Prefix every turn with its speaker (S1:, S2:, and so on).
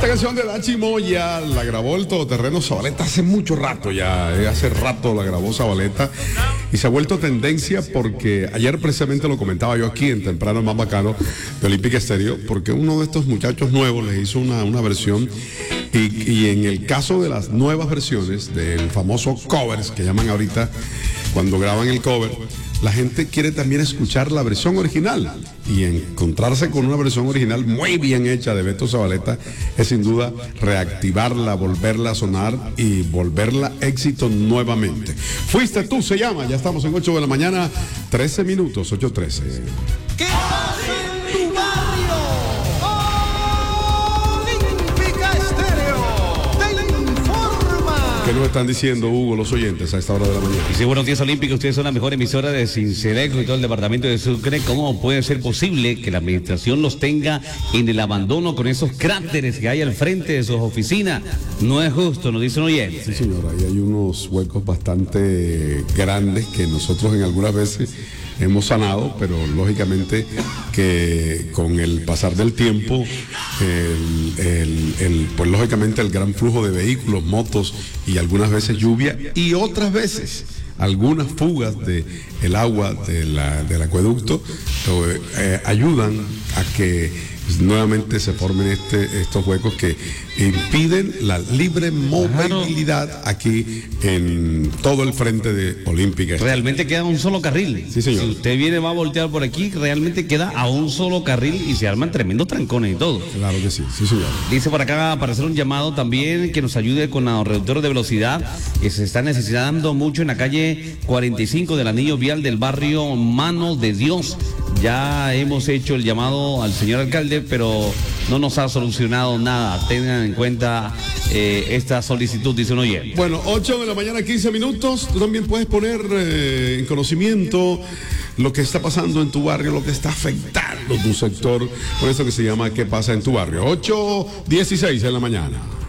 S1: Esta canción de Dachi Moya la grabó el todoterreno Zabaleta hace mucho rato ya, hace rato la grabó Zabaleta y se ha vuelto tendencia porque ayer precisamente lo comentaba yo aquí en Temprano Más Bacano de Olímpica Estéreo, porque uno de estos muchachos nuevos les hizo una versión y en el caso de las nuevas versiones del famoso covers que llaman ahorita cuando graban el cover, la gente quiere también escuchar la versión original y encontrarse con una versión original muy bien hecha de Beto Zabaleta es sin duda reactivarla, volverla a sonar y volverla éxito nuevamente. Fuiste tú, se llama, ya estamos en 8 de la mañana, 13 minutos, 8:13.
S2: ¿Qué pasa en tu barrio? Olímpica Estéreo te informa.
S1: ¿Qué nos están diciendo, Hugo, los oyentes a esta hora de la mañana?
S3: Sí, buenos días, Olímpica. Ustedes son la mejor emisora de Cincelejo y todo el departamento de Sucre. ¿Cómo puede ser posible que la administración los tenga en el abandono con esos cráteres que hay al frente de sus oficinas? No es justo, nos dicen oyentes.
S1: Sí, señor, ahí hay unos huecos bastante grandes que nosotros en algunas veces hemos sanado, pero lógicamente que con el pasar del tiempo, pues lógicamente el gran flujo de vehículos, motos y algunas veces lluvia y otras veces algunas fugas del agua del acueducto ayudan a que nuevamente se formen estos huecos que impiden la libre movilidad aquí en todo el frente de Olímpica.
S3: Realmente queda un solo carril.
S1: Sí, señor.
S3: Si usted viene, va a voltear por aquí, realmente queda a un solo carril y se arman tremendos trancones y todo.
S1: Claro que sí, sí, señor.
S3: Dice por acá para hacer un llamado también que nos ayude con los reductores de velocidad que se está necesitando mucho en la calle 45 del anillo vial del barrio Mano de Dios. Ya hemos hecho el llamado al señor alcalde, pero no nos ha solucionado nada. Tengan en cuenta esta solicitud, dice un oyente.
S1: Bueno, 8 de la mañana, 15 minutos. Tú también puedes poner en conocimiento lo que está pasando en tu barrio, lo que está afectando tu sector, por eso que se llama ¿Qué pasa en tu barrio? 8:16 de la mañana.